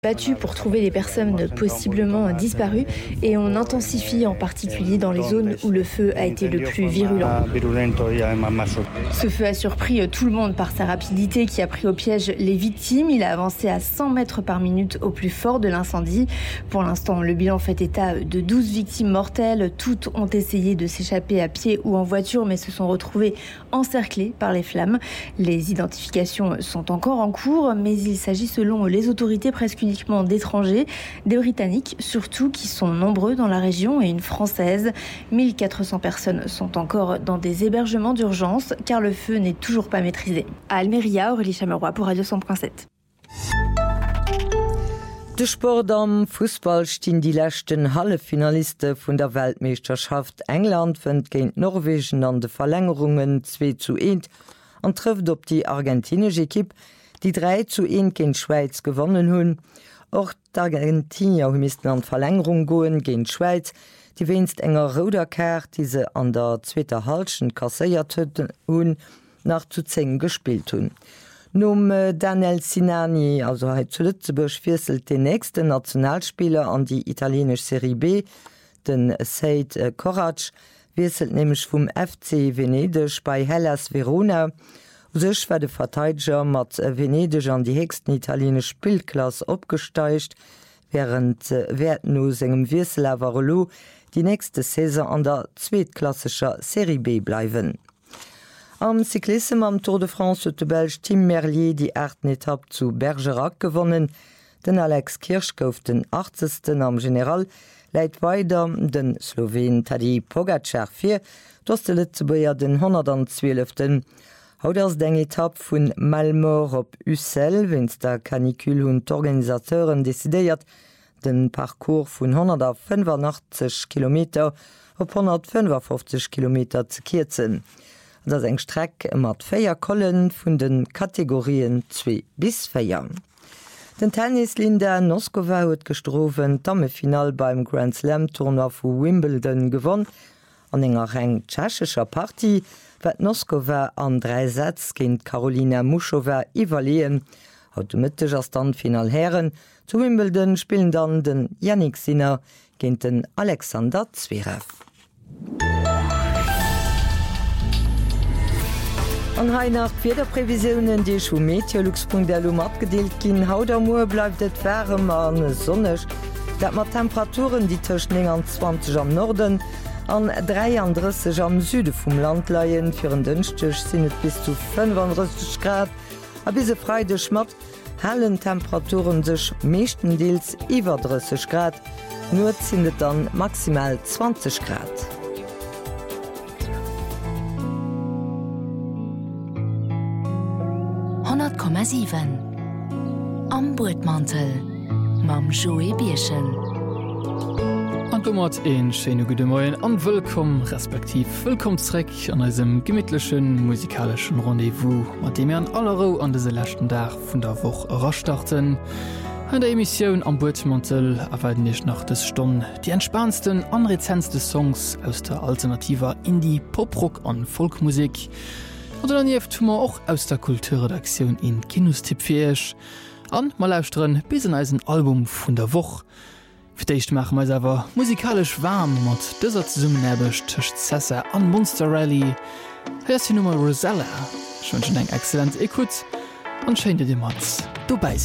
Battu pour trouver les personnes possiblement disparues et on intensifie en particulier dans les zones où le feu a été le plus virulent. Ce feu a surpris tout le monde par sa rapidité qui a pris au piège les victimes. Il a avancé à 100 mètres par minute au plus fort de l'incendie. Pour l'instant, le bilan fait état de 12 victimes mortelles. Toutes ont essayé de s'échapper à pied ou en voiture mais se sont retrouvées encerclées par les flammes. Les identifications sont encore en cours mais il s'agit selon les autorités presque uniquement d'étrangers, des Britanniques surtout qui sont nombreux dans la région et une Française. 1400 personnes sont encore dans des hébergements d'urgence car le feu n'est toujours pas maîtrisé. À Almeria, Aurélie Chameroy pour Radio 100.7. De Sport am Fußball stehen die letzten Halbfinalisten von der Weltmeisterschaft. England fängt gegen Norwegen an de Verlängerungen 2:1 und trifft op die argentinische Equipe, die 3:1 gegen Schweiz gewonnen hun. Auch die Argentinier müssten an Verlängerung gehen gegen Schweiz, die wenigst enger roter Karte, die sie an der zweiten Halbzeit kassiert hun, nach zu 10 gespielt hun. Num Daniel Sinani, also zu Lützeburg, wechselt den nächsten Nationalspieler an die italienische Serie B, den Seid Korac, wechselt nämlich vom FC Venedig bei Hellas Verona. Sech war de Verteidiger mat Venedig an die höchsten italienische Spielklasse abgesteigt, während Wertnus engem Wirsel Varolo die nächste Saison an der zweitklassischer Serie B bleiben. Am Cyclisme am Tour de France hat der Belge Tim Merlier die 8. Etappe zu Bergerac gewonnen. Den Alex Kirchhoff den 80. am General leidt weiter den Slowen Tadej Pogacar 4, dass der Lützeburger den 112. Haut ass deng Etapp vun Malmort op Ussel, wenns der Kanikül hun d'Organisateuren desidéiert, den Parcours vun 185 km op 155 km ze kierzen. Das eng Streck mat 4 Kollen vun den Kategorien 2 bis 4. Den Tennislinda Noskova huet gestrofen Dammefinal beim Grand Slam Tournoi vu Wimbledon gewonnen. An enger eng tschechischer Party wat Noskova an 3 Sätz géint Karolina Muchova iwwerleen. Automatisch as dann Final Herren. Zu Wimbledon spielen dann den Yannick Sinner géint den Alexander Zverev. An Hainacht Wetterprävisionen, die schon Meteorlux.delu abgedeelt gin, haut am Moor bleibt et wärm an sonnech. Dat mat Temperaturen die zwischen 20 am Norden an 33 am Süde vum Land leiien, fir en dënchtech sinnet bis zu 35 Grad. A bise Freidech mat hellen Temperaturen sech meeschtendeels iwwer 30 Grad, nur sinnet dann maximal 20 Grad. Am Burtmantel mam Joe Bierchen. An dummer en schöne gute Morgen an willkommen respektiv willkommensreck an einem gemidtlichen musikalischen Rendezvous, mit dem wir an aller Ruhe an diese letzten Tag von der Woche raststarten. An der Emission am Burtmantel erwarten ich nach des Stunden die entspannendsten und rezentsten Songs aus der alternativer Indie, Poprock und Folkmusik. Oder dann jeft wir auch aus der Kulturredaktion in Kinos-Tipp fähig. An mal lauschtern bis in ein Album von der Woche. Vielleicht machen wir es aber musikalisch warm mit dieser Zusammenarbeit zwischen Sessa und Monster Rally. Hier ist die Nummer Rosella. Ich wünsche dir eine exzellente Écoute und schön, dass ihr mit dabei seid.